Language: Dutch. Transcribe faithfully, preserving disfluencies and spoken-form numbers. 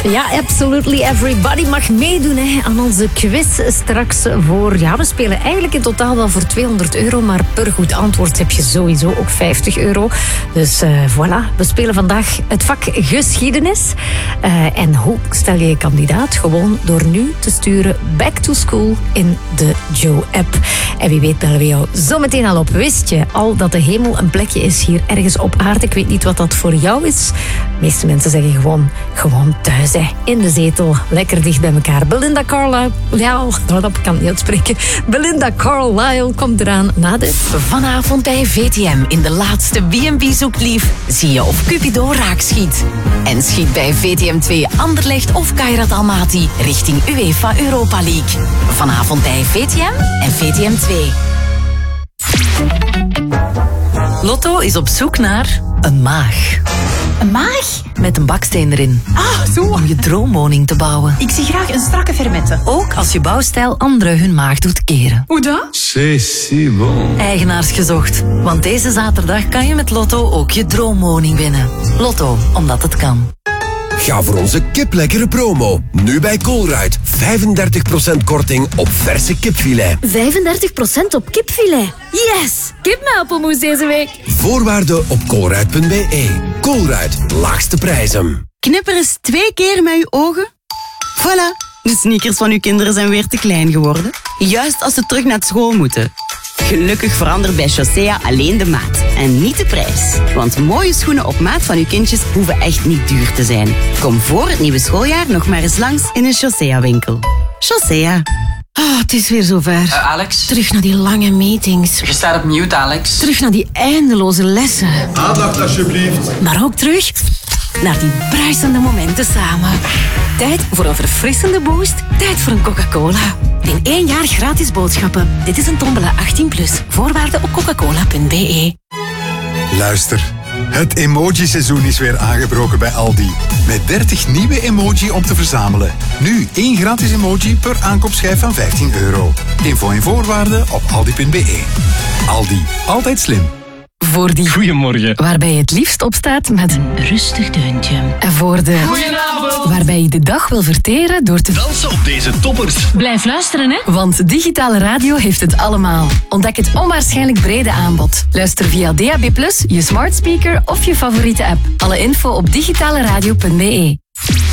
Ja, absolutely everybody mag meedoen hè, aan onze quiz straks voor... Ja, we spelen eigenlijk in totaal wel voor tweehonderd euro, maar per goed antwoord heb je sowieso ook vijftig euro. Dus uh, voilà, we spelen vandaag het vak geschiedenis. Uh, en hoe stel je je kandidaat? Gewoon door nu te sturen back to school in de Joe-app. En wie weet bellen we jou zo meteen al op. Wist je al dat de hemel een plekje is hier ergens op aarde? Ik weet niet wat dat voor jou is. De meeste mensen zeggen gewoon, gewoon thuis. Hè. In de zetel, lekker dicht bij elkaar. Belinda Carlisle, ja, dat kan ik niet uitspreken. Belinda Carlisle komt eraan na dit. Vanavond bij V T M in de laatste B en B zoekt lief zie je of Cupido raak schiet. En schiet bij V T M twee Anderlecht of Kairat Almaty richting UEFA Europa League. Vanavond bij V T M en V T M twee. Lotto is op zoek naar een maag. Een maag? Met een baksteen erin. Ah, zo. Om je droomwoning te bouwen. Ik zie graag een strakke fermette. Ook als je bouwstijl anderen hun maag doet keren. Hoe dat? C'est si bon. Eigenaars gezocht. Want deze zaterdag kan je met Lotto ook je droomwoning winnen. Lotto, omdat het kan. Ga voor onze kiplekkere promo. Nu bij Colruyt. vijfendertig procent korting op verse kipfilet. vijfendertig procent op kipfilet. Yes! Kip met appelmoes deze week. Voorwaarden op colruyt punt b e. Colruyt, laagste prijzen. Knipper eens twee keer met uw ogen. Voilà, de sneakers van uw kinderen zijn weer te klein geworden. Juist als ze terug naar school moeten. Gelukkig verandert bij Chaussea alleen de maat en niet de prijs. Want mooie schoenen op maat van uw kindjes hoeven echt niet duur te zijn. Kom voor het nieuwe schooljaar nog maar eens langs in een Chaussea-winkel. Chaussea. Ah, het is weer zover. Uh, Alex? Terug naar die lange meetings. Je staat op mute, Alex. Terug naar die eindeloze lessen. Aandacht alsjeblieft. Maar ook terug naar die bruisende momenten samen. Tijd voor een verfrissende boost. Tijd voor een Coca-Cola. In één jaar gratis boodschappen. Dit is een tombola achttien plus. Voorwaarden op coca cola punt b e. Luister, het emoji-seizoen is weer aangebroken bij Aldi. Met dertig nieuwe emoji om te verzamelen. Nu één gratis emoji per aankoopschijf van vijftien euro. Info en voorwaarden op aldi punt b e. Aldi, altijd slim. Voor die Goedemorgen. waarbij je het liefst opstaat met een rustig deuntje. En voor de Goedenavond. waarbij je de dag wil verteren door te Dansen op deze toppers. Blijf luisteren, hè? Want digitale radio heeft het allemaal. Ontdek het onwaarschijnlijk brede aanbod. Luister via D A B plus, je smart speaker of je favoriete app. Alle info op digitale radio punt b e.